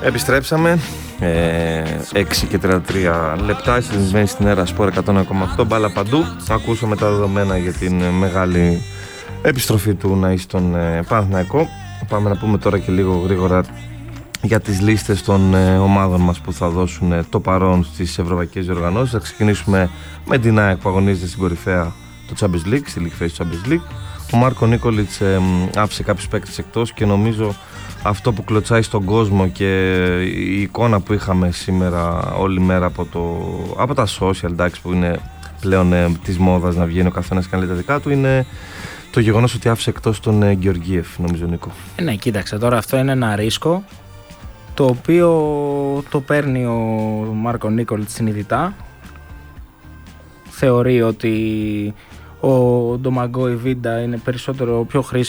Επιστρέψαμε 6 και 33 λεπτά συνδεσμένοι στην ΕΡΑ Σπορ 101,8 μπάλα παντού. Ακούσαμε τα δεδομένα για την μεγάλη επιστροφή του Ναΐ στον Παναθηναϊκό. Πάμε να πούμε τώρα και λίγο γρήγορα για τις λίστες των ομάδων μας που θα δώσουν το παρόν στις ευρωπαϊκές διοργανώσεις. Θα ξεκινήσουμε με την ΑΕΚ που αγωνίζεται στην κορυφαία του Champions League, στη League Phase του Champions League. Ο Μάρκο Νίκολιτς άφησε κάποιους παίκτες εκτός και νομίζω αυτό που κλωτσάει στον κόσμο και η εικόνα που είχαμε σήμερα όλη μέρα από τα social, εντάξει, που είναι πλέον της μόδας να βγαίνει ο καθένας και να λέει τα δικά του, είναι το γεγονός ότι άφησε εκτός τον Γεωργίεφ, νομίζω, Νίκο. Ναι, κοίταξε, τώρα αυτό είναι ένα ρίσκο το οποίο το παίρνει ο Μάρκο Νίκολιτς συνειδητά. Θεωρεί ότι ο Ντομαγκόι Βίντα είναι περισσότερο πιο χρήσιμο